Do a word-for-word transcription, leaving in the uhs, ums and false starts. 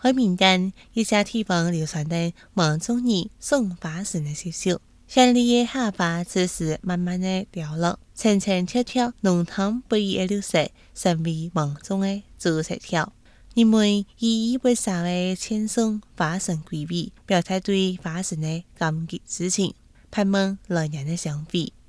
海名单一些地方流传的毛中人送花神的习俗。乡里的下巴只是慢慢的掉落，层层跳跳，浓汤不易的流失，成为梦中的主食条。人们以以为啥的牵送花神归位，表达对花神的感激之情，盼望来年的相会。